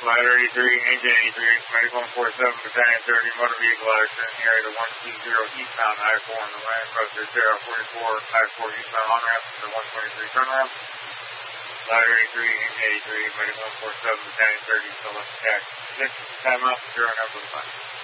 Ladder 83, Engine 83, Medic 147, Battalion 30, Motor Vehicle Accident, Area 120 eastbound I-4 on the Land Cruiser 044, I-4 eastbound on-ramp to the 123 turnaround. Ladder 83, Engine 83, Medic 147, Battalion 30, Select Tax 6, timeout, 0 number 5.